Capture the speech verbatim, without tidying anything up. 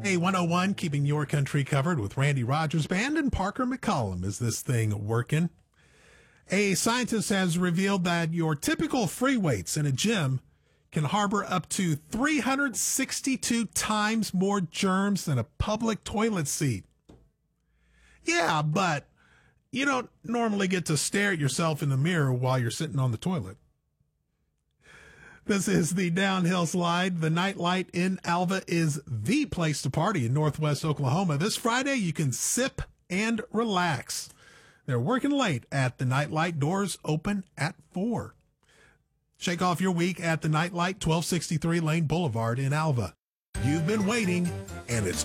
A one oh one, keeping your country covered with Randy Rogers Band and Parker McCollum. Is this thing working? A scientist has revealed that your typical free weights in a gym can harbor up to three hundred sixty-two times more germs than a public toilet seat. Yeah, but you don't normally get to stare at yourself in the mirror while you're sitting on the toilet. This is the Downhill Slide. The Nightlight in Alva is the place to party in Northwest Oklahoma. This Friday, you can sip and relax. They're working late at the Nightlight. Doors open at four. Shake off your week at the Nightlight, twelve sixty-three Lane Boulevard in Alva. You've been waiting, and it's